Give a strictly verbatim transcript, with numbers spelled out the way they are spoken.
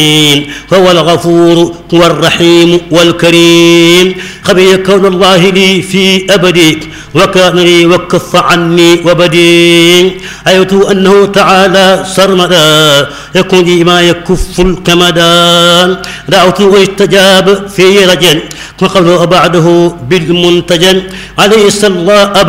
هو الغفور هو الرحيم والكريم. خبي كون الله لي في أبدي وكان لي وكف عني وبدي. أيت أنه تعالى سرمدا يكون لي ما يكف الكمدا. دعوت واستجاب في رجل وقبل بعده بالمنتجن عليه صلى